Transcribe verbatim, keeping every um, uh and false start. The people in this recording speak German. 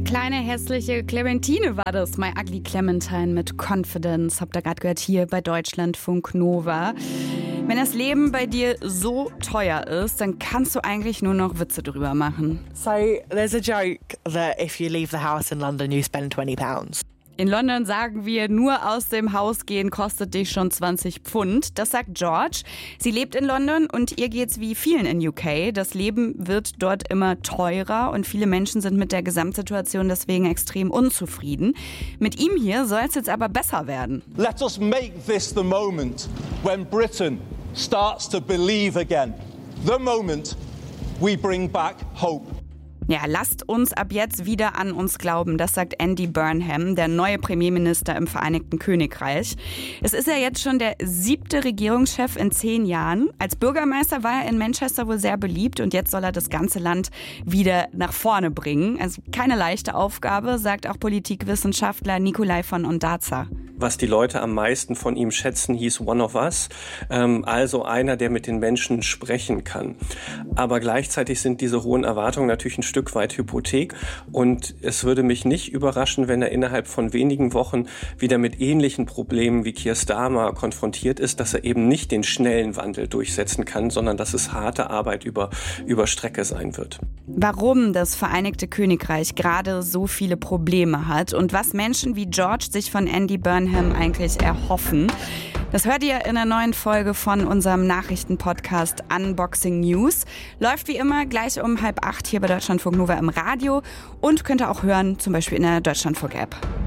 Kleine hässliche Clementine war das, My Ugly Clementine mit Confidence. Habt ihr gerade gehört hier bei Deutschlandfunk Nova. Wenn das Leben bei dir so teuer ist, dann kannst du eigentlich nur noch Witze drüber machen. So there's a joke that if you leave the house in London you spend twenty pounds. In London sagen wir, nur aus dem Haus gehen kostet dich schon zwanzig Pfund. Das sagt George. Sie lebt in London und ihr geht's wie vielen in U K. Das Leben wird dort immer teurer und viele Menschen sind mit der Gesamtsituation deswegen extrem unzufrieden. Mit ihm hier soll es jetzt aber besser werden. Let us make this the moment when Britain starts to believe again. The moment we bring back hope. Ja, lasst uns ab jetzt wieder an uns glauben, das sagt Andy Burnham, der neue Premierminister im Vereinigten Königreich. Es ist ja jetzt schon der siebte Regierungschef in zehn Jahren. Als Bürgermeister war er in Manchester wohl sehr beliebt und jetzt soll er das ganze Land wieder nach vorne bringen. Also keine leichte Aufgabe, sagt auch Politikwissenschaftler Nikolai von Ondarza. Was die Leute am meisten von ihm schätzen, hieß One of Us, ähm, also einer, der mit den Menschen sprechen kann. Aber gleichzeitig sind diese hohen Erwartungen natürlich ein Stück weit Hypothek und es würde mich nicht überraschen, wenn er innerhalb von wenigen Wochen wieder mit ähnlichen Problemen wie Keir Starmer konfrontiert ist, dass er eben nicht den schnellen Wandel durchsetzen kann, sondern dass es harte Arbeit über, über Strecke sein wird. Warum das Vereinigte Königreich gerade so viele Probleme hat und was Menschen wie George sich von Andy Burnham eigentlich erhoffen. Das hört ihr in der neuen Folge von unserem Nachrichtenpodcast Unboxing News. Läuft wie immer gleich um halb acht hier bei Deutschlandfunk Nova im Radio und könnt ihr auch hören, zum Beispiel in der Deutschlandfunk-App.